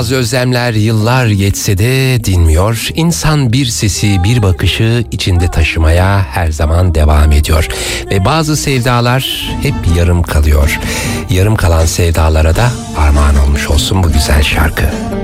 Bazı özlemler yıllar geçse de dinmiyor. İnsan bir sesi, bir bakışı içinde taşımaya her zaman devam ediyor. Ve bazı sevdalar hep yarım kalıyor. Yarım kalan sevdalara da armağan olmuş olsun bu güzel şarkı.